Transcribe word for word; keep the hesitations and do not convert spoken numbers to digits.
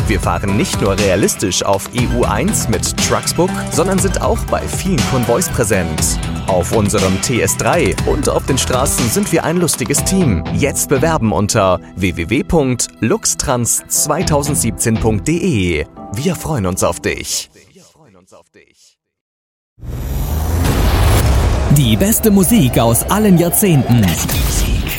Wir fahren nicht nur realistisch auf E U eins mit Trucksbook, sondern sind auch bei vielen Konvois präsent. Auf unserem T S drei und auf den Straßen sind wir ein lustiges Team. Jetzt bewerben unter w w w punkt luxtrans zweitausendsiebzehn punkt de. Wir freuen uns auf dich. Die beste Musik aus allen Jahrzehnten.